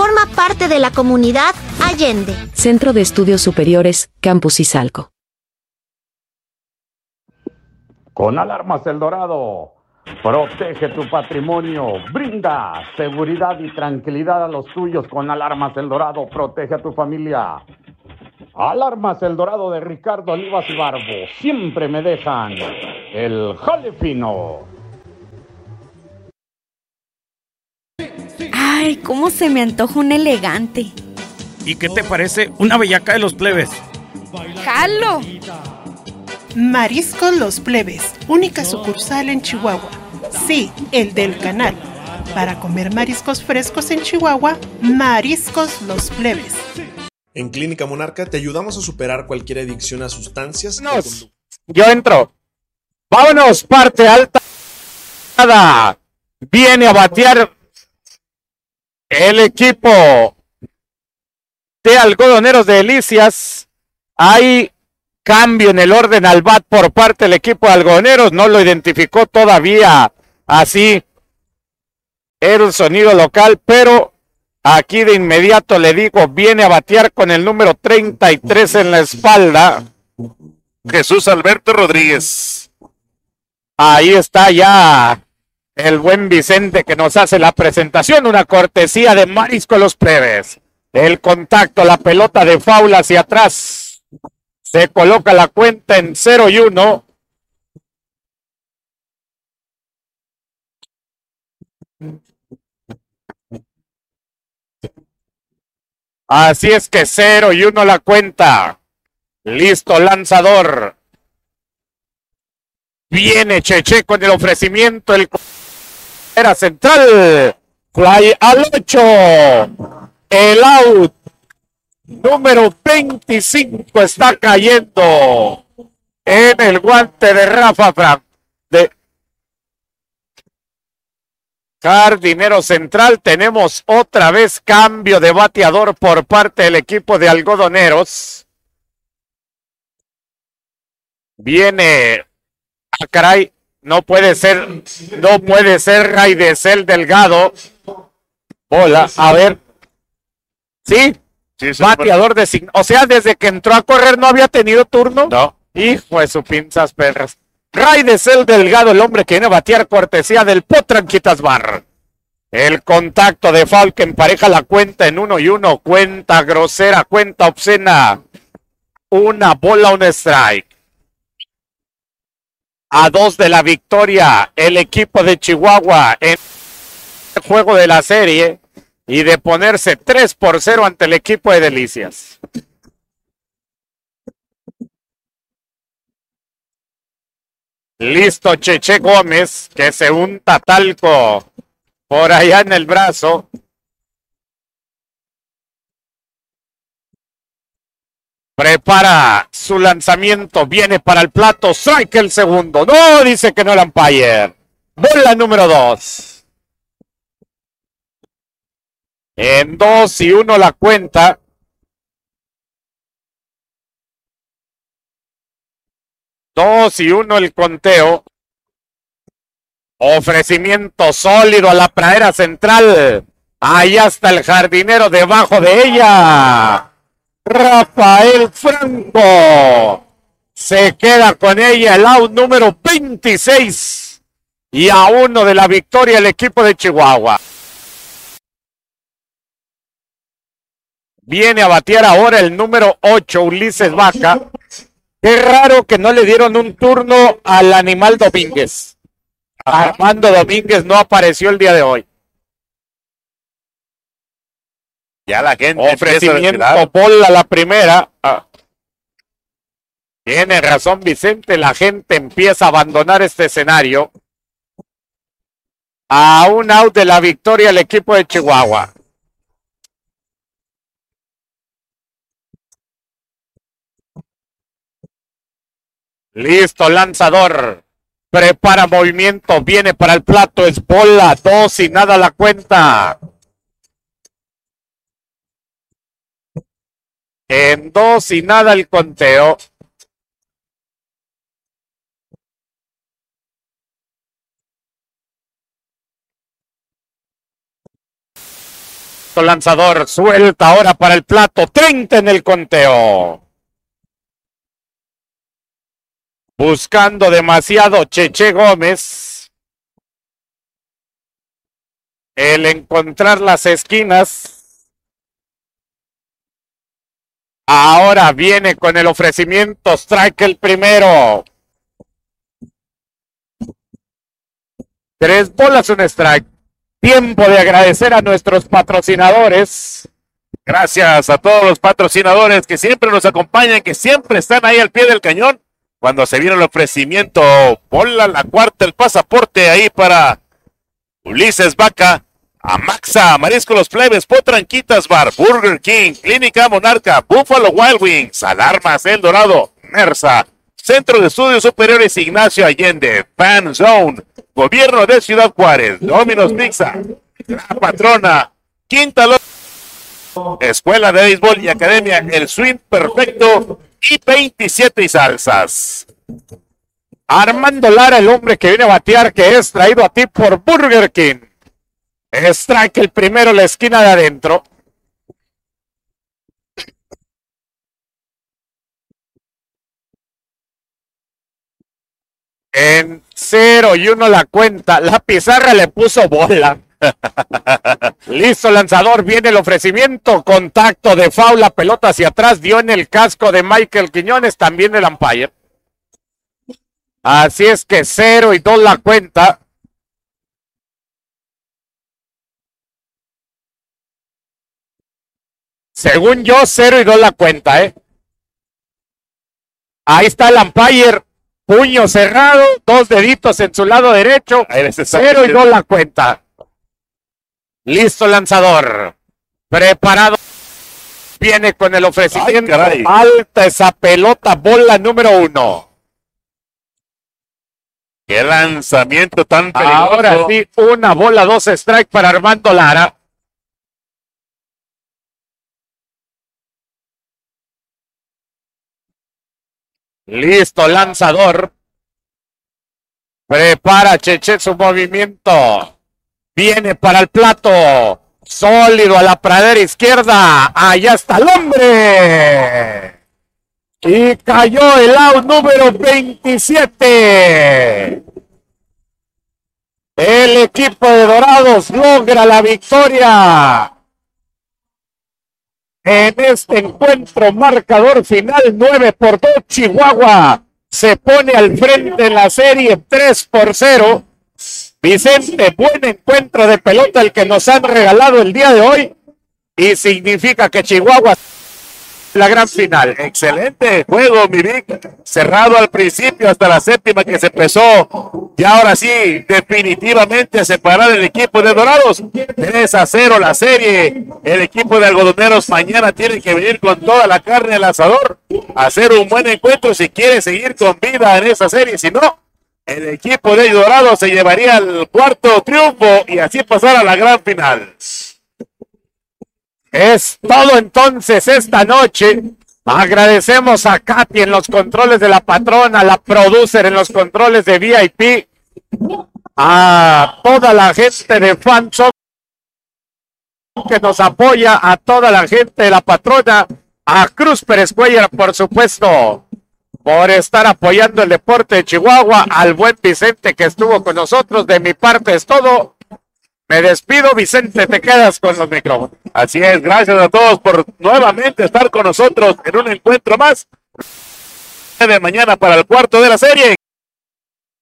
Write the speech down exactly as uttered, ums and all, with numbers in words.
Forma parte de la comunidad Allende. Centro de Estudios Superiores, Campus Izalco. Con Alarmas El Dorado, protege tu patrimonio, brinda seguridad y tranquilidad a los tuyos. Con Alarmas El Dorado, protege a tu familia. Alarmas El Dorado de Ricardo Olivas y Barbo, siempre me dejan el jale fino. Ay, cómo se me antoja un elegante. ¿Y qué te parece una bellaca de los plebes? ¡Jalo! Mariscos Los Plebes, única sucursal en Chihuahua. Sí, el del canal. Para comer mariscos frescos en Chihuahua, Mariscos Los Plebes. En Clínica Monarca te ayudamos a superar cualquier adicción a sustancias. Vámonos. Yo entro. Vámonos, parte alta. Viene a batear el equipo de Algodoneros de Delicias. Hay cambio en el orden al bat por parte del equipo de Algodoneros. No lo identificó todavía así el sonido local, pero aquí de inmediato le digo, viene a batear con el número treinta y tres en la espalda. Jesús Alberto Rodríguez. Ahí está ya el buen Vicente que nos hace la presentación, una cortesía de Mariscos Los Plebes. El contacto, la pelota de foul hacia atrás. Se coloca la cuenta en cero y uno. Así es que cero y uno la cuenta. Listo, lanzador. Viene Cheche con el ofrecimiento. El era central. Fly al ocho. El out. Número veinticinco está cayendo en el guante de Rafa Frank. De jardinero central. Tenemos otra vez cambio de bateador por parte del equipo de Algodoneros. Viene, ah, caray, no puede ser, no puede ser Raidesel Delgado. Bola, a ver. ¿Sí? Sí, sí, bateador designado. O sea, desde que entró a correr no había tenido turno. No. Hijo de su pinzas perras. Raidesel Delgado, el hombre que viene a batear cortesía del Potranquitas Bar. El contacto de foul que empareja la cuenta en uno y uno. Cuenta grosera, cuenta obscena. Una bola, un strike. A dos de la victoria, el equipo de Chihuahua en el juego de la serie y de ponerse tres por cero ante el equipo de Delicias. Listo Cheche Gómez, que se unta talco por allá en el brazo. Prepara su lanzamiento, viene para el plato, strike el segundo. No, dice que no el umpire. Bola número dos. En dos y uno la cuenta. Dos y uno el conteo. Ofrecimiento sólido a la pradera central. Ahí está el jardinero debajo de ella. Rafael Franco. Se queda con ella el out número veintiséis. Y a uno de la victoria el equipo de Chihuahua. Viene a batear ahora el número ocho, Ulises Vaca. Qué raro que no le dieron un turno al animal Domínguez. Armando Domínguez no apareció el día de hoy. Ya la gente ofrecimiento bola la primera. Ah. Tiene razón Vicente, la gente empieza a abandonar este escenario. A un out de la victoria el equipo de Chihuahua. Listo, lanzador. Prepara movimiento, viene para el plato, es bola, dos y nada la cuenta. En dos y nada el conteo. Lanzador suelta ahora para el plato. treinta en el conteo. Buscando demasiado Cheche Gómez. El encontrar las esquinas. Ahora viene con el ofrecimiento. Strike el primero. Tres bolas, un strike. Tiempo de agradecer a nuestros patrocinadores. Gracias a todos los patrocinadores que siempre nos acompañan, que siempre están ahí al pie del cañón. Cuando se viene el ofrecimiento, bola la cuarta, el pasaporte ahí para Ulises Vaca, Amaxa, Marisco Los Plebes, Potranquitas Bar, Burger King, Clínica Monarca, Buffalo Wild Wings, Alarmas El Dorado, Mersa, Centro de Estudios Superiores Ignacio Allende, Fan Zone, Gobierno de Ciudad Juárez, Domino's Pizza, La Patrona, Quinta Lo- Escuela de Béisbol y Academia El Swing Perfecto y veintisiete y Salsas. Armando Lara, el hombre que viene a batear, que es traído a ti por Burger King. Strike el primero, la esquina de adentro. En cero y uno la cuenta. La pizarra le puso bola. Listo, lanzador. Viene el ofrecimiento. Contacto de foul. La pelota hacia atrás. Dio en el casco de Michael Quiñones. También el umpire. Así es que cero y dos la cuenta. Según yo, cero y dos la cuenta, ¿eh? Ahí está el umpire. Puño cerrado, dos deditos en su lado derecho, cero y dos la cuenta. Listo, lanzador. Preparado. Viene con el ofrecimiento. Ay, alta esa pelota, bola número uno. Qué lanzamiento tan peligroso. Ahora sí, una bola, dos strike para Armando Lara. Listo, lanzador. Prepara Cheche su movimiento. Viene para el plato. Sólido a la pradera izquierda. Allá está el hombre. Y cayó el out número veintisiete. El equipo de Dorados logra la victoria. En este encuentro, marcador final nueve por dos, Chihuahua se pone al frente en la serie tres por cero. Vicente, buen encuentro de pelota el que nos han regalado el día de hoy y significa que Chihuahua la gran final. Excelente juego, mi Vic. Cerrado al principio hasta la séptima que se empezó. Y ahora sí, definitivamente a separar el equipo de Dorados. tres a cero la serie. El equipo de Algodoneros mañana tiene que venir con toda la carne al asador. Hacer un buen encuentro si quiere seguir con vida en esa serie. Si no, el equipo de Dorados se llevaría el cuarto triunfo y así pasar a la gran final. Es todo entonces esta noche. Agradecemos a Katy en los controles de La Patrona, la producer en los controles de V I P, a toda la gente de Fanshop que nos apoya, a toda la gente de La Patrona, a Cruz Pérez Cuellar, por supuesto, por estar apoyando el deporte de Chihuahua, al buen Vicente que estuvo con nosotros. De mi parte es todo. Me despido, Vicente, te quedas con los micrófonos. Así es, gracias a todos por nuevamente estar con nosotros en un encuentro más de mañana para el cuarto de la serie.